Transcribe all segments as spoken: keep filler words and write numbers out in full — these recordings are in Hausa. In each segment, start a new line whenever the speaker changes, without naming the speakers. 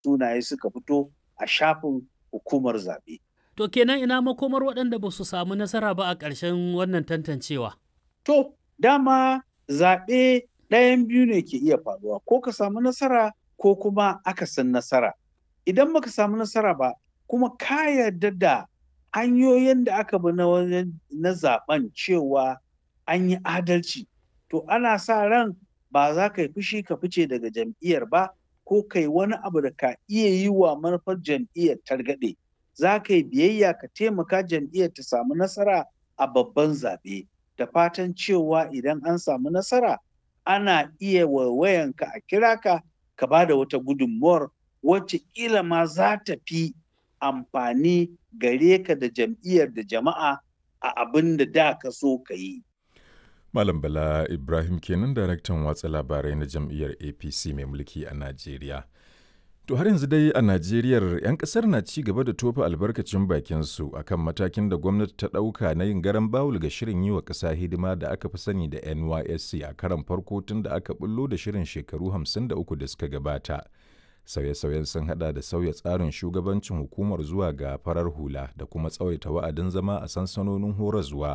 sunaye suka fito a shafin hukumar zaɓe.
To kenan ina makomar waɗanda ba su samu nasara ba a ƙarshen wannan tantancewa?
To, dama zaɓe ɗayan biyu ne ke iya faruwa, ko ka samu nasara ko kuma akasin nasara. Idan baka samu nasara ba, kuma ka yarda da hanyoyin da aka bi na wajen na zaɓen cewa an yi adalci, to ana sa ran ba za ka yi fushi ka fice daga jam'iyyar ba, ko kai wani abu da ka iya yi wa manufar jam'iyyar targaɗe. Za ka yi biyayya ka taimaka jam'iyyar ta samu nasara a babban zaɓe. Da fatan cewa idan an samu nasara, ana iya waiwayanka a kira ka ka ba da wata gudunmuwar wacce ƙila ma za ta fi amfani gare ka da jam'iyyar da jama'a a abin da da ka so ka yi.
Malam Bala Ibrahim kenan, daraktan watsa labarai na jam'iyyar A P C mai mulki a Najeriya. To har yanzu dai a Najeriya 'yan ƙasar na ci gaba da tofa albarkacin bakinsu akan matakin da gwamnati ta ɗauka na yin garan bawul ga shirin yi wa ƙasa hidima da aka fi sani da N Y S C a karon farko tun da aka bullo da shirin shekaru hamsin da uku da suka gabata. Sauye-sauyen sun hada da sauya tsarin shugabancin hukumar zuwa ga farar hula da kuma tsawaita wa'adin zama a sansanonin horaswa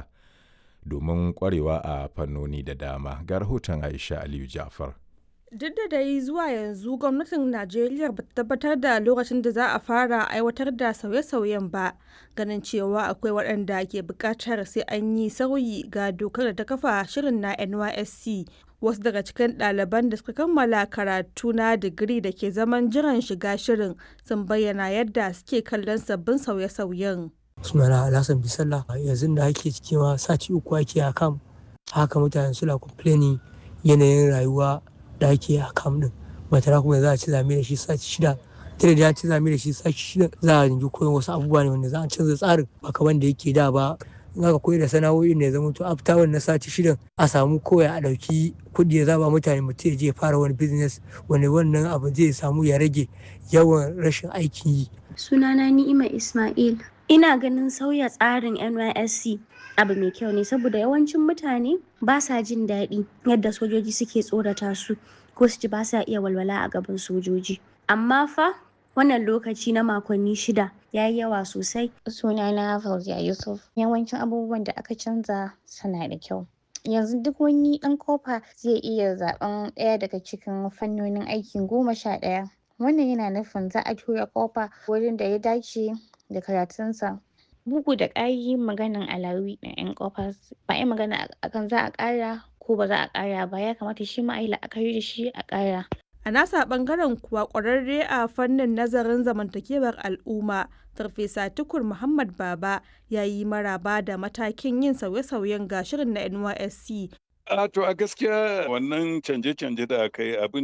domin kwarewa a fannoni da dama. Ga rahoton Aisha Aliyu Jafar.
Duk da dai zuwa yanzu gwamnatin Najeriya ba ta tabbatar da lokacin da za a fara aiwatar da sauye-sauyen ba, ganin cewa akwai waɗanda ke buƙatar sai an yi sauyi ga dokar da ta kafa shirin na N Y S C. Wasu daga cikin ɗaliban da suka kammala karatu na digiri da ke zaman jiran shiga shirin sun bayyana yadda suke kallon sabbin sauye-sauyen.
Sunana Alhassan Bisalla, yanzu da ake ciki ma sati uku ake a kam, haka mutane suna complaining yanayin rayuwa da ake a kam din. Matara kuma za a ci zame da shi sati shida, tare da ya ci zame da shi sati shida za a dinga koyon wasu abubuwa ne wanda za a canza tsarin ba kamar da yake da ba. In aka koyar da sana'o'in da ya zama to after wannan sati shidan a samu koya a ɗauki kuɗi ya zaba mutane mutum ya je fara wani business wanda wannan abu zai samu ya rage yawan rashin aikin yi.
Sunana Ni'ima Ismail. Ina ganin sauya tsarin N Y S C abu mai kyau ne saboda yawancin mutane ba sa jin daɗi yadda sojoji suke tsorata su ko su ji ba sa iya walwala a gaban sojoji. Amma fa wannan lokaci na makonni shida ya yi yawa sosai.
Sunana Fauziya Yusuf. Yawancin abubuwan da aka canza suna da kyau. Yanzu duk wani ɗan kofa zai iya zaɓen ɗaya daga cikin fannonin aikin goma sha ɗaya. Wannan yana nufin za a tura kofa wurin da ya dace da karatunsa. Bugu da ƙari maganan alawi na 'yan kofa ba a yi magana akan za a ƙara ko ba za a ƙara ba, ya kamata shi ma a yi la'akari da shi a ƙara.
A nasa ɓangaren kuwa ƙwararre a fannin nazarin zamantakewar al'umma, Farfesa Tukur Muhammad Baba ya yi maraba da matakin yin sauye-sauyen ga shirin na N Y S C.
A to a gaskiya wannan canje-canje da aka yi abu